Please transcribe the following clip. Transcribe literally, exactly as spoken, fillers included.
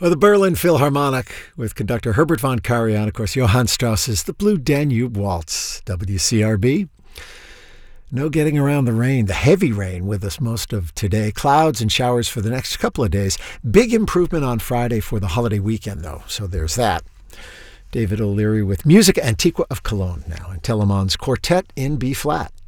Well, the Berlin Philharmonic with conductor Herbert von Karajan, of course, Johann Strauss's The Blue Danube Waltz, W C R B. No getting around the rain, the heavy rain with us most of today. Clouds and showers for the next couple of days. Big improvement on Friday for the holiday weekend, though, so there's that. David O'Leary with Musica Antiqua of Cologne now, and Telemann's Quartet in B-flat.